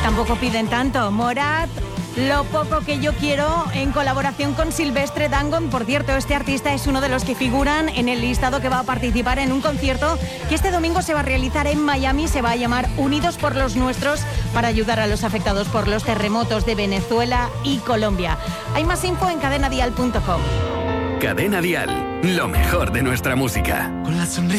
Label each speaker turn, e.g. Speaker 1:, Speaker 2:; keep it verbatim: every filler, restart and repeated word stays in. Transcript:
Speaker 1: Tampoco piden tanto. Morat, Lo poco que yo quiero, en colaboración con Silvestre Dangond. Por cierto, este artista es uno de los que figuran en el listado que va a participar en un concierto que este domingo se va a realizar en Miami. Se va a llamar Unidos por los Nuestros, para ayudar a los afectados por los terremotos de Venezuela y Colombia. Hay más info en cadena dial punto com.
Speaker 2: Cadena Dial, lo mejor de nuestra música.
Speaker 3: Con la sonrisa